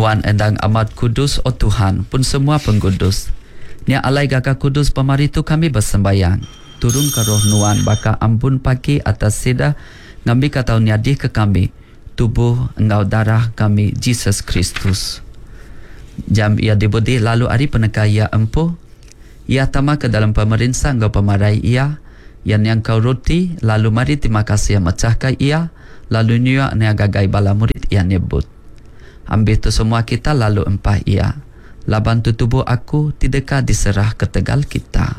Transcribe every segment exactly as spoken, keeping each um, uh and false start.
Nuan endang amat kudus, oh Tuhan, pun semua pengkudus. Nia alai gagah kudus pemaritu kami bersembayang. Turun ke roh Nuan baka ampun pagi atas sedah ngambil katau niadih ke kami. Tubuh engkau darah kami, Jesus Kristus. Jam ia dibudi lalu hari peneka ia empuh. Ia tama ke dalam pemerintah engkau pemarai ia. Yang yang kau roti, lalu mari terima kasih mecahkan ia. Lalu niak nia gagai bala murid ia nyebut. Ambil tu semua kita lalu empah ia. Laban tu tubuh aku tidakah diserah ke tegal kita.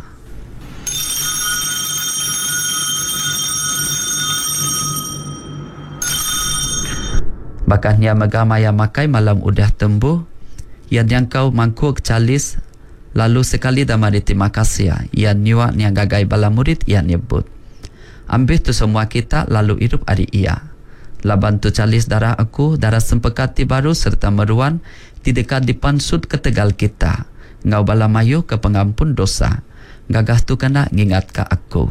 Bahkan ia megama yang makai malam udah tembuh. Yang yang kau mangkuk calis. Lalu sekali dah mari terima kasih. Ia niak nia gagai bala murid ia nyebut. Ambil tu semua kita lalu hidup hari ia. Laban tu calis darah aku, darah sempekati baru serta meruan, tidakah dipansut ke tegal kita. Ngau bala mayu ke pengampun dosa. Gagah tu kena ngingat ke aku.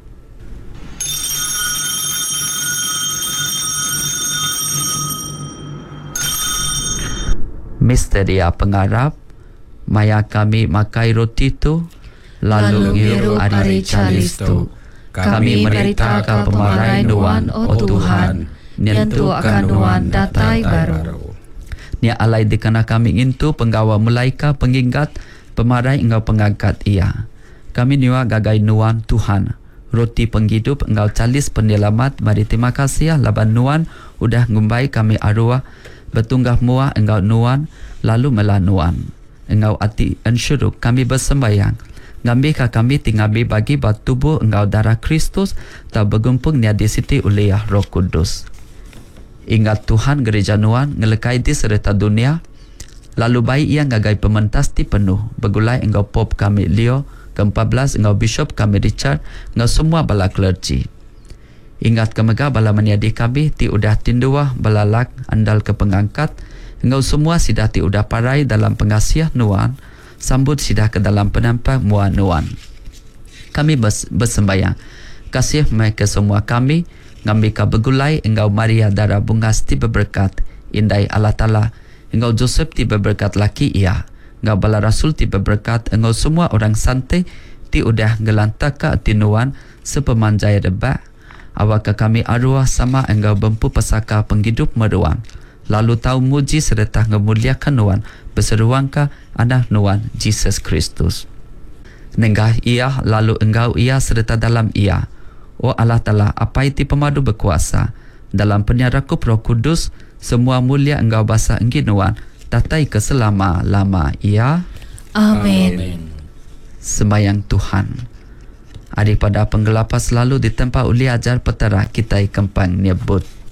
Misteria pengarap, maya kami makai roti tu, lalu ngiru hari calis tu. Kami meritakan pemarai Nuan, oh Tuhan, nyentuh akan Nuan datai baru. Nia alai dikena kami intu penggawa mulaika penginggat pemarai engkau pengangkat ia. Kami niwa gagai Nuan Tuhan, roti penghidup engkau calis penyelamat. Mari terima kasih laban Nuan udah ngumbai kami arwah betunggah muah engkau Nuan lalu melah Nuan. Engkau ati ensyuruk kami bersembayang. Ngambika kami tinggabi bagi bat tubuh engkau darah Kristus tak bergumpung nia di siti uliah Roh Kudus. Ingat Tuhan gereja Nuan ngelekai di serta dunia. Lalu baik ia ngagai pementasti penuh. Begulai engkau pop kami Leo ke empat belas engkau bishop kami Richard engkau semua bala clergy. Ingat kemega bala meniadi kami ti udah tinduah balalak andal ke pengangkat. Engkau semua sidah ti udah parai dalam pengasiah Nuan. Sambut sidah ke dalam penampak mua Nuan. Kami bers- bersembayang. Kasih mereka semua kami. Ngambika begulai engkau Maria darah bungas ti berberkat. Indai Allah Ta'ala. Engkau Joseph ti berberkat laki ia. Engkau bala rasul ti berberkat. Engkau semua orang santai ti udah ngelantak ke ati Nuan sepemanjai debak. Awak kami arwah sama engkau bempu pesaka penghidup meruang. Lalu tahu muji serta ngemuliakan Nuan berseruang ke anak Nuan Jesus Kristus. Nenggah ia lalu engkau ia serta dalam ia. Oh Allah Ta'ala, apa itu pemadu berkuasa dalam penyarakup Roh Kudus, semua mulia engkau basa enggi Nuan tatai ke selama-lama ia. Amin. Sembayang Tuhan. Daripada penggelapan selalu di tempat uli ajar petara kita kempang nyebut.